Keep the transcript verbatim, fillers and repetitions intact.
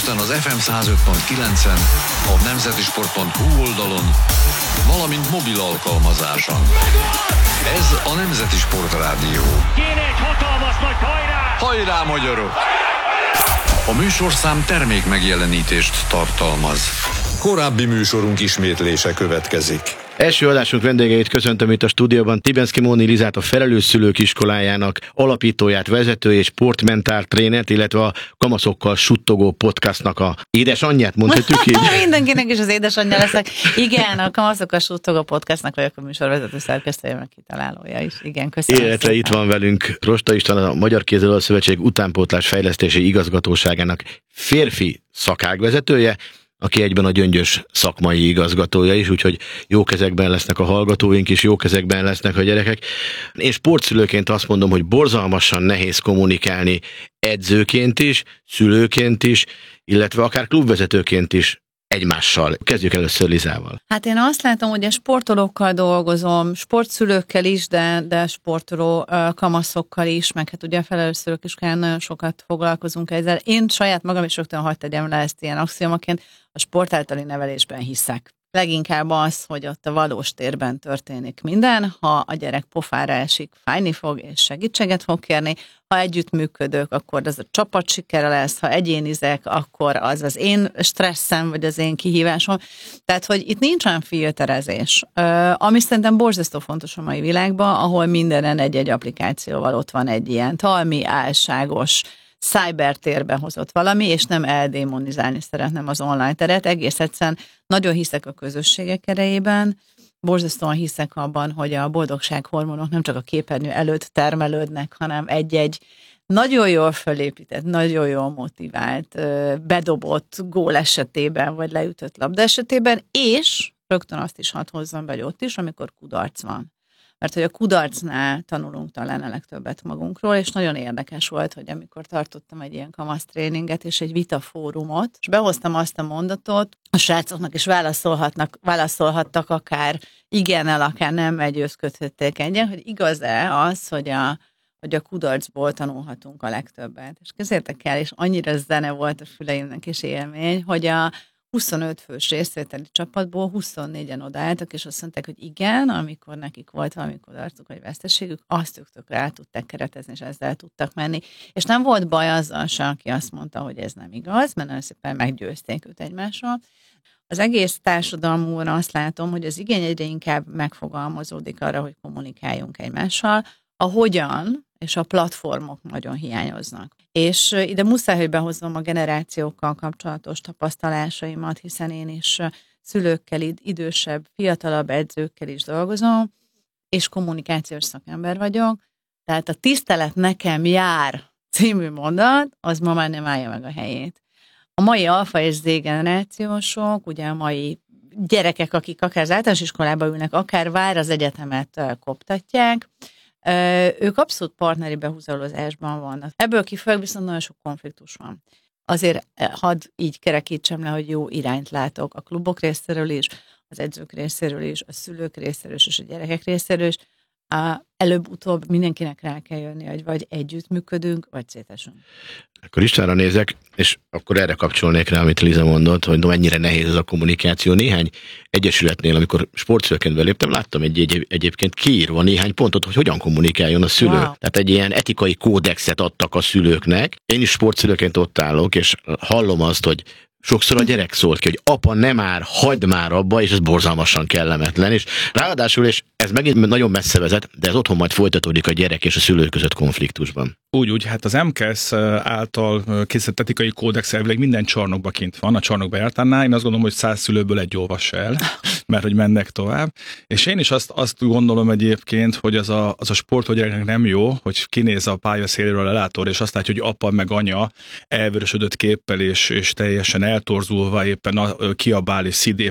Budapesten az ef em száz öt pont kilencen, a nemzetisport pont hu oldalon, valamint mobil alkalmazáson. Ez a Nemzeti Sport Rádió. Kéne egy hatalmas nagy hajrá! Hajrá, magyarok! A műsorszám termék megjelenítést tartalmaz. Korábbi műsorunk ismétlése következik. Első adásunk vendégeit köszöntöm itt a stúdióban. Tibenszky Móni Lizát, a Felelős Szülők Iskolájának alapítóját, vezetőjét, sportmentál trénert, illetve a Kamaszokkal suttogó podcastnak a édesanyját, mondhatjuk így? Mindenkinek is az édesanyja leszek. Igen, a Kamaszokkal suttogó podcastnak vagyok a műsorvezető szerkesztője, meg kitalálója is. Igen, köszönöm. Illetve itt van velünk Rosta István, a Magyar Kézilabda Szövetség Utánpótlás Fejlesztési Igazgatóságának férfi szakágvezetője, aki egyben a Gyöngyös szakmai igazgatója is, úgyhogy jó kezekben lesznek a hallgatóink is, jó kezekben lesznek a gyerekek. Én sportszülőként azt mondom, hogy borzalmasan nehéz kommunikálni edzőként is, szülőként is, illetve akár klubvezetőként is egymással. Kezdjük először Lizával. Hát én azt látom, hogy a sportolókkal dolgozom, sportszülőkkel is, de, de sportoló uh, kamaszokkal is, meg hát ugye a Felelős Szülők Iskoláján nagyon sokat foglalkozunk ezzel. Én saját magam is rögtön hadd tegyem le ezt ilyen axiomaként, a sport általi nevelésben hiszek. Leginkább az, hogy ott a valós térben történik minden, ha a gyerek pofára esik, fájni fog és segítséget fog kérni, ha együttműködök, akkor az a csapat sikere lesz, ha egyénizek, akkor az az én stresszem, vagy az én kihívásom. Tehát, hogy itt nincs olyan filterezés, ami szerintem borzasztó fontos a mai világban, ahol mindenen egy-egy applikációval ott van egy ilyen talmi, álságos, cybertérbe hozott valami, és nem eldémonizálni szeretném az online teret. Egész egyszerűen nagyon hiszek a közösségek erejében, borzasztóan hiszek abban, hogy a boldogsághormonok nem csak a képernyő előtt termelődnek, hanem egy-egy nagyon jól fölépített, nagyon jól motivált, bedobott gól esetében, vagy leütött labda esetében, és rögtön azt is hadd hozzam be, hogy ott is, amikor kudarc van. Mert hogy a kudarcnál tanulunk talán a legtöbbet magunkról, és nagyon érdekes volt, hogy amikor tartottam egy ilyen kamasztréninget és egy vitafórumot, és behoztam azt a mondatot, a srácoknak is válaszolhatnak, válaszolhattak akár igennel, akár nem, egyőzködhették egyen, hogy igaz-e az, hogy a, hogy a kudarcból tanulhatunk a legtöbbet. És közértek el, és annyira zene volt a füleimnek és élmény, hogy a huszonöt fős részvételi csapatból huszonnégyen odaálltak, és azt mondták, hogy igen, amikor nekik volt valami kudarcuk vagy veszteségük, azt ők tökre el tudták keretezni, és ezzel tudtak menni. És nem volt baj azzal se, aki azt mondta, hogy ez nem igaz, mert nagyon szépen meggyőzték őt egymásról. Az egész társadalmúra azt látom, hogy az igény egyre inkább megfogalmazódik arra, hogy kommunikáljunk egymással. A hogyan és a platformok nagyon hiányoznak. És ide muszáj, hogy behozom a generációkkal kapcsolatos tapasztalásaimat, hiszen én is szülőkkel, idősebb, fiatalabb edzőkkel is dolgozom, és kommunikációs szakember vagyok. Tehát a tisztelet nekem jár című mondat, az ma már nem állja meg a helyét. A mai alfa és zé generációsok, ugye a mai gyerekek, akik akár az általános iskolába ülnek, akár vár az egyetemet koptatják, ők abszolút partneri behúzalozásban vannak. Ebből kifolyólag viszont nagyon sok konfliktus van. Azért hadd így kerekítsem le, hogy jó irányt látok a klubok részéről is, az edzők részéről is, a szülők részéről is, és a gyerekek részéről is. Előbb-utóbb mindenkinek rá kell jönni, hogy vagy együttműködünk, vagy szétesünk. Akkor Istvánra nézek, és akkor erre kapcsolnék rá, amit Liza mondott, hogy mennyire nehéz ez a kommunikáció. Néhány egyesületnél, amikor sportszülőként beléptem, láttam egy, egy, egyébként kiírva néhány pontot, hogy hogyan kommunikáljon a szülő. Wow. Tehát egy ilyen etikai kódexet adtak a szülőknek. Én is sportszülőként ott állok, és hallom azt, hogy sokszor a gyerek szólt ki, hogy apa, nem már, hagyd már abba, és ez borzalmasan kellemetlen. És ráadásul, és ez megint nagyon messze vezet, de ez otthon majd folytatódik a gyerek és a szülő között konfliktusban. Úgy, úgy, hát az em ká e es által készített etikai kódex elvileg minden csarnokban kint van, a csarnokba jártánál. Én azt gondolom, hogy száz szülőből egy olvassa el, mert hogy mennek tovább. És én is azt, azt gondolom egyébként, hogy az a, az a sportoló gyereknek nem jó, hogy kinéz a pálya széléről a lelátor, és azt látja, hogy apa meg anya elvörösödött képpel, és, és teljesen eltorzulva éppen a, kiabál és szid